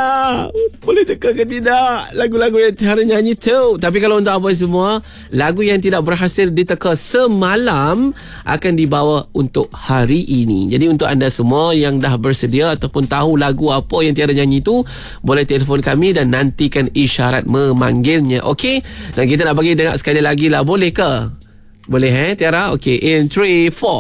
Tiara, boleh teka ke tidak lagu-lagu yang Tiara nyanyi tu? Tapi kalau untuk abang semua, lagu yang tidak berhasil diteka semalam akan dibawa untuk hari ini. Jadi untuk anda semua yang dah bersedia ataupun tahu lagu apa yang Tiara nyanyi tu, boleh telefon kami dan nantikan isyarat memanggilnya. Okey? Dan kita nak bagi dengar sekali lagi lah. Boleh ke? Boleh Tiara? Okey, in 3, 4